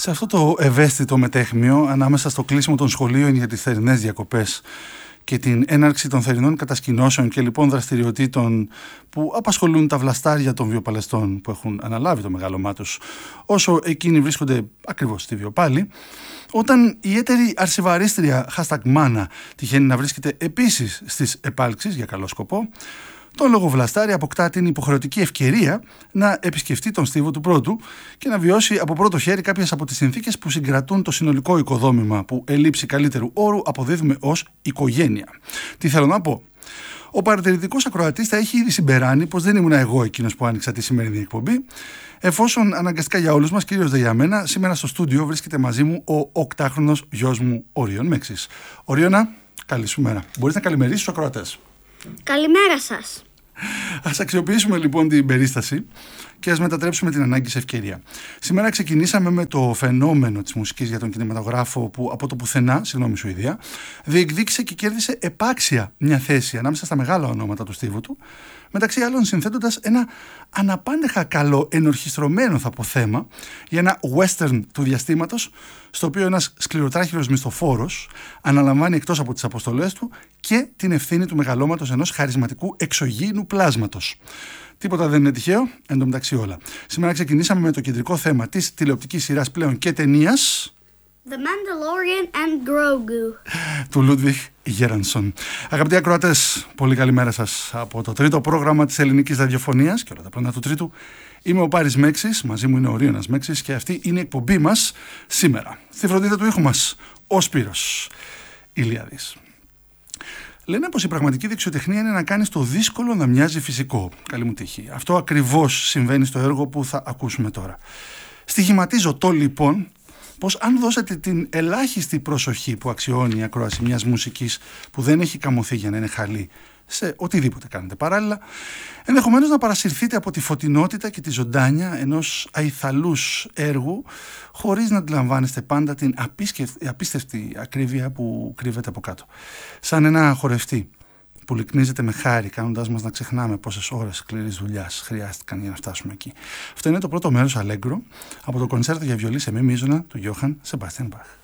Σε αυτό το ευαίσθητο μετέχμιο, ανάμεσα στο κλείσιμο των σχολείων για τις θερινές διακοπές και την έναρξη των θερινών κατασκηνώσεων και λοιπόν δραστηριοτήτων που απασχολούν τα βλαστάρια των βιοπαλαιστών που έχουν αναλάβει το μεγαλωμά τους, όσο εκείνοι βρίσκονται ακριβώς στη Βιοπάλη, όταν η έτερη αρσιβαρίστρια #Μάνα τυχαίνει να βρίσκεται επίσης στις επάλξεις για καλό σκοπό, τον λόγο Βλαστάρη αποκτά την υποχρεωτική ευκαιρία να επισκεφτεί τον στίβο του πρώτου και να βιώσει από πρώτο χέρι κάποιες από τις συνθήκες που συγκρατούν το συνολικό οικοδόμημα που ελήψη καλύτερου όρου αποδίδουμε ως οικογένεια. Τι θέλω να πω? Ο παρατηρητικός ακροατής θα έχει ήδη συμπεράνει πως δεν ήμουν εγώ εκείνος που άνοιξα τη σημερινή εκπομπή, εφόσον αναγκαστικά για όλους μας, κυρίως δε για μένα, σήμερα στο στούντιο βρίσκεται μαζί μου ο 8χρονος γιος μου, Όριον Μέξης. Όριονα, καλή σου μέρα. Μπορείς να καλημερίσεις τους ακροατές? Καλημέρα σας. Ας αξιοποιήσουμε λοιπόν την περίσταση και ας μετατρέψουμε την ανάγκη σε ευκαιρία. Σήμερα ξεκινήσαμε με το φαινόμενο της μουσικής για τον κινηματογράφο που από το πουθενά, Σουηδία, διεκδίκησε και κέρδισε επάξια μια θέση ανάμεσα στα μεγάλα ονόματα του στίβου του, μεταξύ άλλων συνθέτοντας ένα αναπάντεχα καλό ενορχιστρωμένο θα πω θέμα για ένα western του διαστήματος, στο οποίο ένας σκληροτράχυλος μισθοφόρος αναλαμβάνει εκτός από τις αποστολές του και την ευθύνη του μεγαλώματος ενός χαρισματικού εξωγήινου πλάσματος. Τίποτα δεν είναι τυχαίο, εν τω μεταξύ όλα. Σήμερα ξεκινήσαμε με το κεντρικό θέμα της τηλεοπτικής σειράς πλέον και ταινίας The Mandalorian and Grogu του Λούντβιχ Γκέρανσον. Αγαπητοί ακροατές, πολύ καλημέρα σας από το τρίτο πρόγραμμα της ελληνικής ραδιοφωνίας και όλα τα πρώτα του τρίτου. Είμαι ο Πάρης Μέξης, μαζί μου είναι ο Ρίωνας Μέξης και αυτή είναι η εκπομπή μας σήμερα. Στη φροντίδα του ήχου μας, ο Σπύρος Ηλιάδης. Λένε πως η πραγματική δεξιοτεχνία είναι να κάνεις το δύσκολο να μοιάζει φυσικό. Καλή μου τύχη. Αυτό ακριβώς συμβαίνει στο έργο που θα ακούσουμε τώρα. Στοιχηματίζω το λοιπόν πως αν δώσετε την ελάχιστη προσοχή που αξιώνει η ακρόαση μιας μουσικής που δεν έχει καμωθεί για να είναι χαλή σε οτιδήποτε κάνετε παράλληλα, ενδεχομένως να παρασυρθείτε από τη φωτεινότητα και τη ζωντάνια ενός αϊθαλούς έργου, χωρίς να αντιλαμβάνεστε πάντα την απίστευτη ακρίβεια που κρύβεται από κάτω. Σαν ένα χορευτή που λυκνίζεται με χάρη, κάνοντας μας να ξεχνάμε πόσες ώρες σκληρής δουλειάς χρειάστηκαν για να φτάσουμε εκεί. Αυτό είναι το πρώτο μέρος Αλέγκρο από το κονσέρτο για βιολί σε μη μείζωνα του Γιώχαν Σεμπάστιαν Μπαχ.